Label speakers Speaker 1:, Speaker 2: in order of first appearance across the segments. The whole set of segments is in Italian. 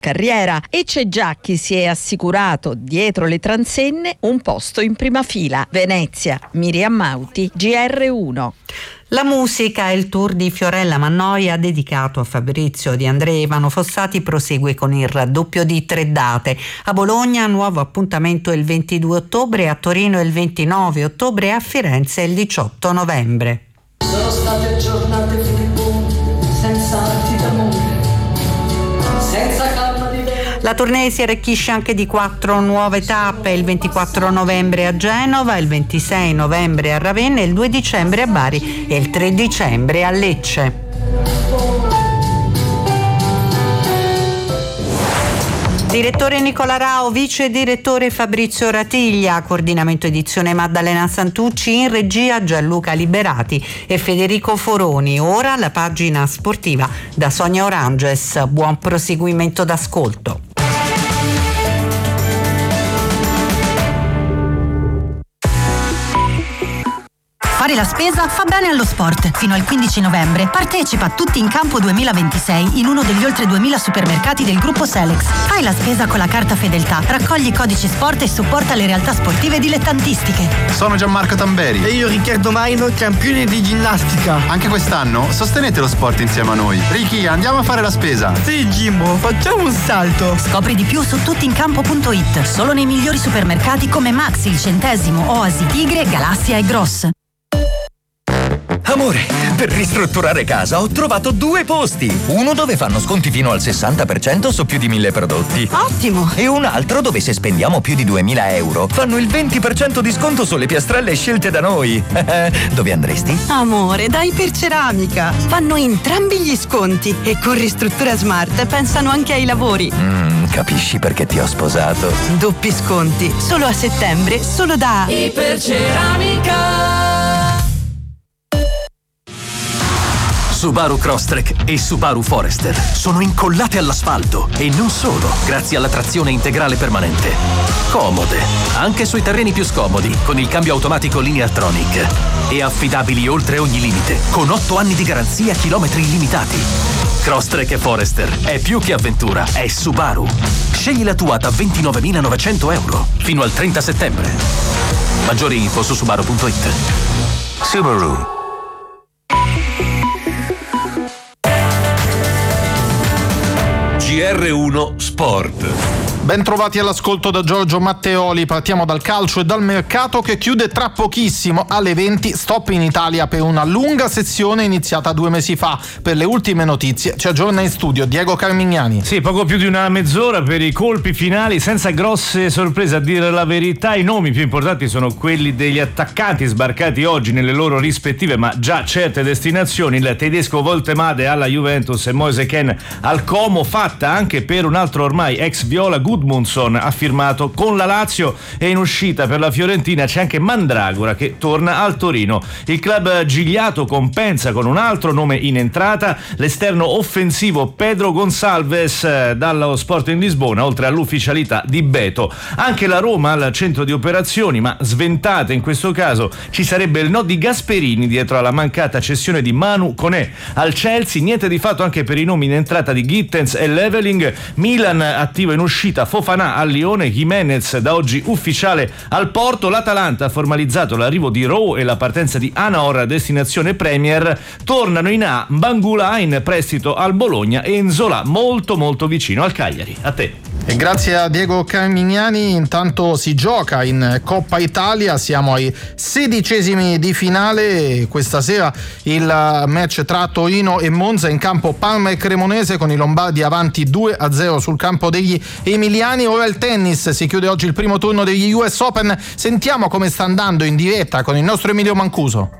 Speaker 1: carriera e c'è già chi si è assicurato dietro le transenne un posto in prima fila. Venezia, Miriam Mauti, GR1.
Speaker 2: La musica e il tour di Fiorella Mannoia dedicato a Fabrizio Di André. Ivano Fossati prosegue con il raddoppio di 3 date. A Bologna nuovo appuntamento il 22 ottobre, a Torino il 29 ottobre e a Firenze il 18 novembre.
Speaker 3: Sono state giornate furibonde, senza arti d'amore, senza calma di vento.
Speaker 2: La tournée si arricchisce anche di 4 nuove tappe: il 24 novembre a Genova, il 26 novembre a Ravenna, il 2 dicembre a Bari e il 3 dicembre a Lecce. Direttore Nicola Rao, vice direttore Fabrizio Ratiglia, coordinamento edizione Maddalena Santucci, in regia Gianluca Liberati e Federico Foroni. Ora la pagina sportiva da Sonia Oranges. Buon proseguimento d'ascolto.
Speaker 4: Fare la spesa fa bene allo sport. Fino al 15 novembre partecipa a Tutti in Campo 2026 in uno degli oltre 2000 supermercati del gruppo Selex. Fai la spesa con la carta Fedeltà, raccogli codici sport e supporta le realtà sportive dilettantistiche.
Speaker 5: Sono Gianmarco Tamberi.
Speaker 6: E io Riccardo Maino, campione di ginnastica.
Speaker 5: Anche quest'anno sostenete lo sport insieme a noi. Ricky, andiamo a fare la spesa.
Speaker 6: Sì, Jimbo, facciamo un salto.
Speaker 4: Scopri di più su tuttincampo.it. Solo nei migliori supermercati come Maxi, il Centesimo, Oasi, Tigre, Galassia e Gross.
Speaker 7: Amore, per ristrutturare casa ho trovato 2 posti. Uno dove fanno sconti fino al 60% su più di 1000 prodotti.
Speaker 4: Ottimo!
Speaker 7: E un altro dove se spendiamo più di 2000 euro fanno il 20% di sconto sulle piastrelle scelte da noi. Dove andresti?
Speaker 8: Amore, da Iperceramica. Fanno entrambi gli sconti e con Ristruttura Smart pensano anche ai lavori.
Speaker 7: Capisci perché ti ho sposato.
Speaker 8: Doppi sconti, solo a settembre, solo da Iperceramica.
Speaker 9: Subaru Crosstrek e Subaru Forester sono incollate all'asfalto e non solo, grazie alla trazione integrale permanente. Comode, anche sui terreni più scomodi, con il cambio automatico Lineartronic. E affidabili oltre ogni limite, con 8 anni di garanzia, chilometri illimitati. Crosstrek e Forester è più che avventura, è Subaru. Scegli la tua da 29.900 euro fino al 30 settembre. Maggiori info su subaru.it. Subaru.
Speaker 10: GR1 Sport.
Speaker 11: Ben trovati all'ascolto da Giorgio Matteoli. Partiamo dal calcio e dal mercato che chiude tra pochissimo alle 20. Stop in Italia per una lunga sessione iniziata 2 mesi fa. Per le ultime notizie ci aggiorna in studio Diego Carmignani.
Speaker 12: Sì, poco più di una mezz'ora per i colpi finali, senza grosse sorprese. A dire la verità, i nomi più importanti sono quelli degli attaccanti sbarcati oggi nelle loro rispettive ma già certe destinazioni. Il tedesco Voltemade alla Juventus e Moise Kean al Como, fatta anche per un altro ormai ex viola. Gudmundsson ha firmato con la Lazio e in uscita per la Fiorentina c'è anche Mandragora che torna al Torino. Il club gigliato compensa con un altro nome in entrata, l'esterno offensivo Pedro Gonçalves dallo Sporting Lisbona, oltre all'ufficialità di Beto. Anche la Roma al centro di operazioni, ma sventate in questo caso ci sarebbe il no di Gasperini dietro alla mancata cessione di Manu Koné al Chelsea. Niente di fatto anche per i nomi in entrata di Gittens e Leveling. Milan attivo in uscita Fofana al Lione, Jimenez da oggi ufficiale al Porto. L'Atalanta ha formalizzato l'arrivo di Rowe e la partenza di Anaor, destinazione Premier. Tornano in A Bangula in prestito al Bologna e Nzola molto molto vicino al Cagliari. A te.
Speaker 11: E grazie a Diego Carmignani. Intanto si gioca in Coppa Italia, siamo ai 16esimi di finale. Questa sera il match tra Torino e Monza, in campo Parma e Cremonese con i lombardi avanti 2-0 sul campo degli emiliani. Ora il tennis, si chiude oggi il primo turno degli US Open. Sentiamo come sta andando in diretta con il nostro Emilio Mancuso.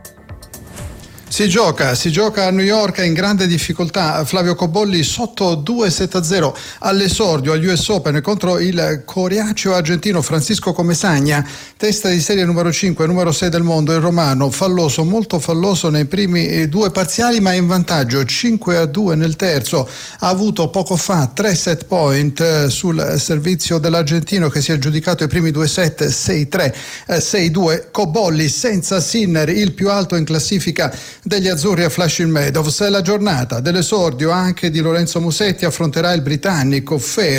Speaker 13: Si gioca a New York, è in grande difficoltà Flavio Cobolli, sotto 2-7-0 all'esordio agli US Open contro il coriaceo argentino Francisco Comesaña, testa di serie numero 5, numero 6 del mondo, il romano, falloso, molto falloso nei primi 2 parziali, ma in vantaggio 5-2 nel terzo. Ha avuto poco fa 3 set point sul servizio dell'argentino che si è aggiudicato i primi 2 set 6-3, 6-2. Cobolli senza Sinner, il più alto in classifica degli azzurri a Flushing Meadows. È la giornata dell'esordio anche di Lorenzo Musetti, affronterà il britannico Fer